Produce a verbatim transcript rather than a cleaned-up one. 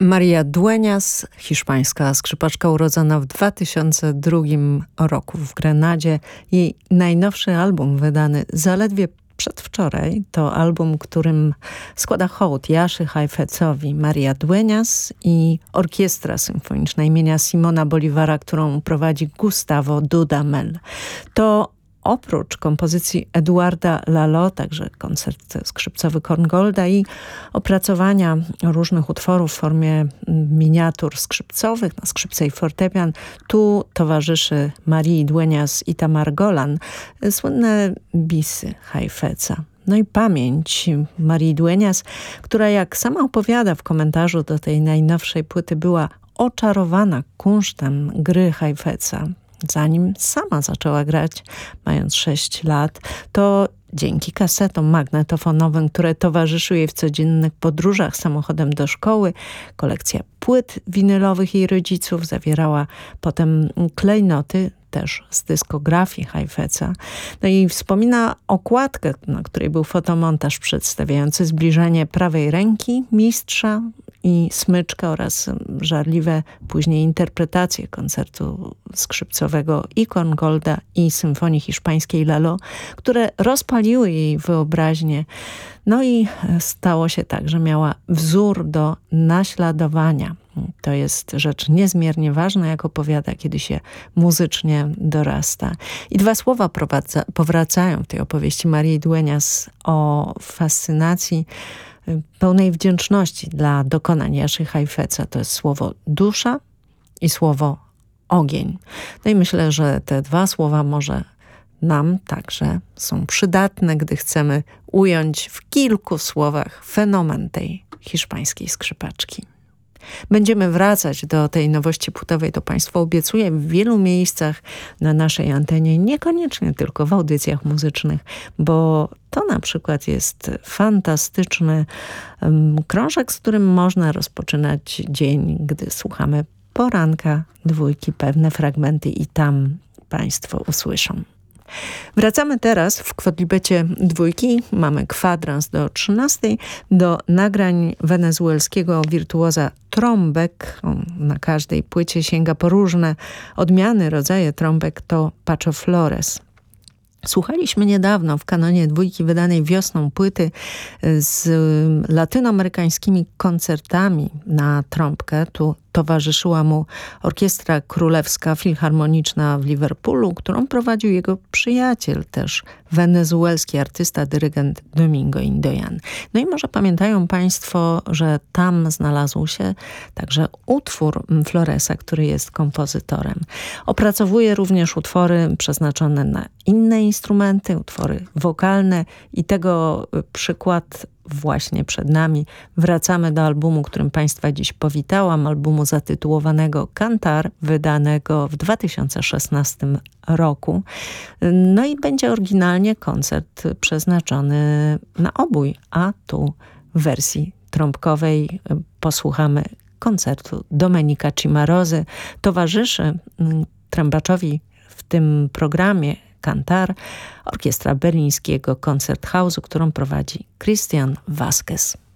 Maria Dueñas, hiszpańska skrzypaczka urodzona w dwa tysiące drugim roku w Grenadzie. Jej najnowszy album wydany zaledwie przedwczoraj to album, którym składa hołd Jaszy Heifetzowi Maria Dueñas i Orkiestra Symfoniczna imienia Simona Bolívara, którą prowadzi Gustavo Dudamel. To oprócz kompozycji Eduarda Lalo, także koncert skrzypcowy Korngolda i opracowania różnych utworów w formie miniatur skrzypcowych na skrzypce i fortepian, tu towarzyszy Marii Dueñas i Tamar Golan słynne bisy Heifetza. No i pamięć Marii Dueñas, która jak sama opowiada w komentarzu do tej najnowszej płyty, była oczarowana kunsztem gry Heifetza. Zanim sama zaczęła grać, mając sześć lat, to dzięki kasetom magnetofonowym, które towarzyszyły jej w codziennych podróżach samochodem do szkoły, kolekcja płyt winylowych jej rodziców zawierała potem klejnoty też z dyskografii Heifetza. No i wspomina okładkę, na której był fotomontaż przedstawiający zbliżenie prawej ręki mistrza i smyczka oraz żarliwe później interpretacje koncertu skrzypcowego i Korngolda i Symfonii Hiszpańskiej Lalo, które rozpaliły jej wyobraźnię. No i stało się tak, że miała wzór do naśladowania. To jest rzecz niezmiernie ważna, jak opowiada, kiedy się muzycznie dorasta. I dwa słowa prowadza, powracają w tej opowieści Marii Dueñas o fascynacji, pełnej wdzięczności dla dokonań Jaszy Heifetza. To jest słowo dusza i słowo ogień. No i myślę, że te dwa słowa może nam także są przydatne, gdy chcemy ująć w kilku słowach fenomen tej hiszpańskiej skrzypaczki. Będziemy wracać do tej nowości płytowej, to Państwu obiecuję, w wielu miejscach na naszej antenie, niekoniecznie tylko w audycjach muzycznych, bo to na przykład jest fantastyczny um, krążek, z którym można rozpoczynać dzień, gdy słuchamy poranka dwójki, pewne fragmenty i tam Państwo usłyszą. Wracamy teraz w Kwodlibecie dwójki. Mamy kwadrans do trzynastej, do nagrań wenezuelskiego wirtuoza trąbek. On na każdej płycie sięga po różne odmiany, rodzaje trąbek. To Pacho Flores. Słuchaliśmy niedawno w kanonie dwójki wydanej wiosną płyty z latynoamerykańskimi koncertami na trąbkę. Tu towarzyszyła mu Orkiestra Królewska Filharmoniczna w Liverpoolu, którą prowadził jego przyjaciel, też wenezuelski artysta, dyrygent Domingo Indoyan. No i może pamiętają Państwo, że tam znalazł się także utwór Floresa, który jest kompozytorem. Opracowuje również utwory przeznaczone na inne instrumenty, utwory wokalne i tego przykład właśnie przed nami. Wracamy do albumu, którym Państwa dziś powitałam, albumu zatytułowanego Cantar, wydanego w dwa tysiące szesnastym roku. No i będzie oryginalnie koncert przeznaczony na obój, a tu w wersji trąbkowej posłuchamy koncertu Domenica Cimarozy. Towarzyszy trębaczowi w tym programie Cantar Orkiestra Berlińskiego Koncerthausu, którą prowadzi Christian Vasquez.